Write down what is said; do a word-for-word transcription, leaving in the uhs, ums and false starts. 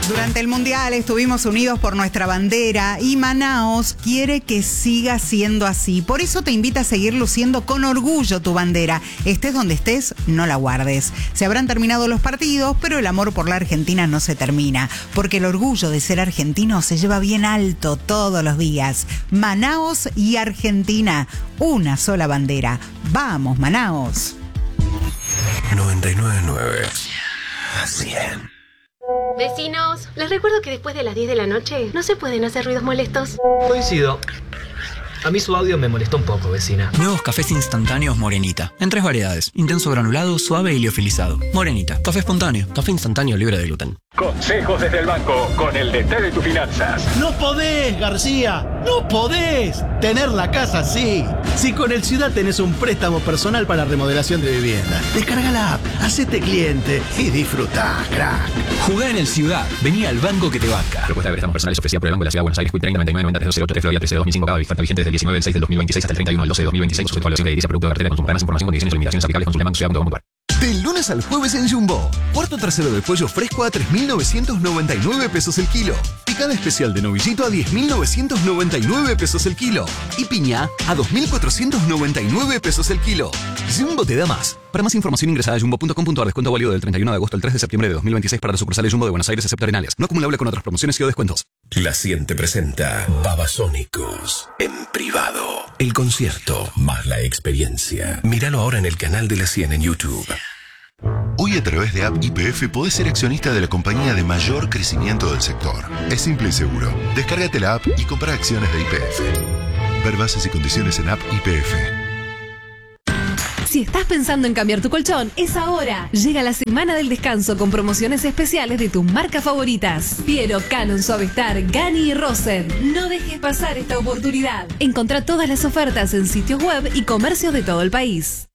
Durante el Mundial estuvimos unidos por nuestra bandera y Manaos quiere que siga siendo así. Por eso te invita a seguir luciendo con orgullo tu bandera. Estés donde estés, no la guardes. Se habrán terminado los partidos, pero el amor por la Argentina no se termina. Porque el orgullo de ser argentino se lleva bien alto todos los días. Manaos y Argentina, una sola bandera. ¡Vamos, Manaos! noventa y nueve punto nueve. cien. Vecinos, les recuerdo que después de las diez de la noche no se pueden hacer ruidos molestos. Coincido. A mí su audio me molestó un poco, vecina. Nuevos cafés instantáneos Morenita. En tres variedades. Intenso granulado, suave y liofilizado. Morenita. Café espontáneo. Café instantáneo libre de gluten. Consejos desde el banco con el D T de tus finanzas. No podés, García. No podés tener la casa así. Si con el Ciudad tenés un préstamo personal para remodelación de vivienda, descarga la app, hacete cliente y disfrutá, crack. Jugá en el Ciudad. Vení al banco que te banca. Propuesta de préstamos personales ofrecida por el Banco de la Ciudad de Buenos Aires. Q treinta noventa y nueve noventa tres cero ocho tres Florida trece dos mil cinco. Cada oferta vigente desde el diecinueve del seis del dos mil veintiséis hasta el treinta y uno del doce del dos mil veintiséis. Sujeto a evaluación de edilicia, producto de cartera de consumo. Para más información, condiciones y limitaciones aplicables, consulte banco ciudad punto com punto a r. Del lunes al jueves en Jumbo. Cuarto trasero de pollo fresco a tres mil novecientos noventa y nueve pesos el kilo. Picada especial de novillito a diez mil novecientos noventa y nueve pesos el kilo. Y piña a dos mil cuatrocientos noventa y nueve pesos el kilo. Jumbo te da más. Para más información ingresa a jumbo punto com punto a r. Descuento válido del treinta y uno de agosto al tres de septiembre de dos mil veintiséis para las sucursales Jumbo de Buenos Aires excepto Arenales. No acumulable con otras promociones y o descuentos. La cien te presenta Babasónicos en privado. El concierto más la experiencia. Míralo ahora en el canal de La cien en YouTube. Hoy a través de App Y P F podés ser accionista de la compañía de mayor crecimiento del sector. Es simple y seguro. Descárgate la app y compra acciones de Y P F. Ver bases y condiciones en App Y P F. Si estás pensando en cambiar tu colchón, es ahora. Llega la semana del descanso con promociones especiales de tus marcas favoritas. Piero, Canon, Suavestar, Gani y Rosen. No dejes pasar esta oportunidad. Encontrá todas las ofertas en sitios web y comercios de todo el país.